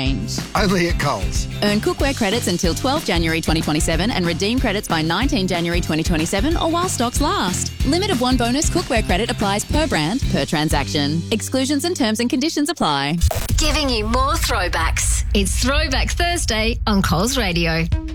range. Only at Coles. Earn cookware credits until 12 January 2027 and redeem credits by 19 January 2027 or while stocks last. Limit of one bonus cookware credit applies per brand, per transaction. Exclusions and terms and conditions apply. Giving you more throwbacks. It's Throwback Thursday on Coles Radio.